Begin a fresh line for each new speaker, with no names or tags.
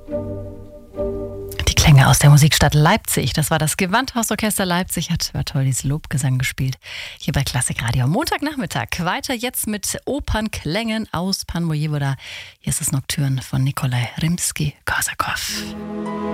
Die Klänge aus der Musikstadt Leipzig. Das war das Gewandhausorchester Leipzig. Hat Bartholdis Lobgesang gespielt. Hier bei Klassikradio am Montagnachmittag. Weiter jetzt mit Opernklängen aus Pan Wojewoda. Hier ist das Nocturne von Nikolai Rimski-Korsakow.